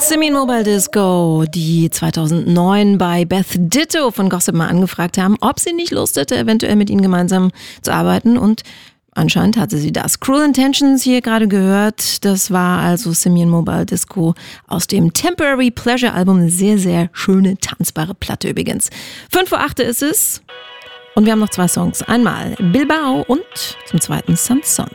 Simian Mobile Disco, die 2009 bei Beth Ditto von Gossip mal angefragt haben, ob sie nicht Lust hätte, eventuell mit ihnen gemeinsam zu arbeiten, und anscheinend hatte sie das. Cruel Intentions hier gerade gehört, das war also Simian Mobile Disco aus dem Temporary Pleasure Album, eine sehr, sehr schöne, tanzbare Platte übrigens. 5:08 ist es und wir haben noch 2 Songs. Einmal Bilbao und zum zweiten Sanson.